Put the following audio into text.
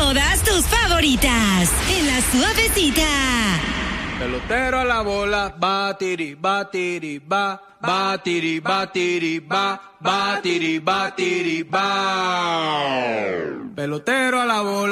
todas tus favoritas en La Suavecita. Pelotero a la bola, batiri, batiri, ba, batiri, batiri, ba, batiri, batiri, ba. Pelotero a la bola.